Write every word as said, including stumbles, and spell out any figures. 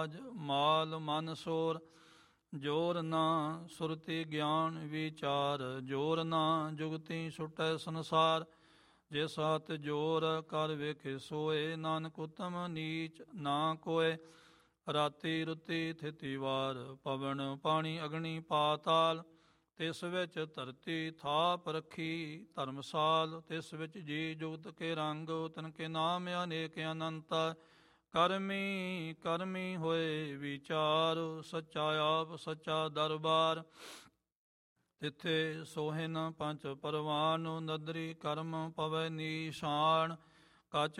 ਮਾਲ ਮਨ ਸੋਰ, ਜੋਰ ਨਾ ਸੁਰਤੀ ਗਿਆਨ ਵਿਚਾਰ, ਜੋਰ ਨਾ ਜੁਗਤੀ ਛੁਟੈ ਸੰਸਾਰ। ਜੇ ਸਤ ਜੋਰ ਕਰ ਵੇਖੇ ਸੋਏ, ਨਾਨਕ ਉਤਮ ਨੀਚ ਨਾ ਕੋਏ। ਰਾਤੀ ਰੁਤੀ ਥਿਤੀ ਵਾਰ, ਪਵਨ ਪਾਣੀ ਅਗਨੀ ਪਾਤਾਲ। ਤਿਸ ਵਿੱਚ ਧਰਤੀ ਥਾਪ ਰੱਖੀ ਧਰਮਸਾਲ, ਤਿਸ ਵਿੱਚ ਜੀ ਜੁਗਤ ਕੇ ਰੰਗ, ਤਨ ਕੇ ਨਾਮ ਅਨੇਕ ਅਨੰਤ। ਕਰਮੀ ਕਰਮੀ ਹੋਏ ਵਿਚਾਰ, ਸੱਚਾ ਆਪ ਸੱਚਾ ਦਰਬਾਰ। ਤਿੱਥੇ ਸੋਹਿਨ ਪੰਚ ਪਰਵਾਨ, ਨਦਰੀ ਕਰਮ ਪਵੈ ਨੀਸ਼ਾਨ। ਕਚ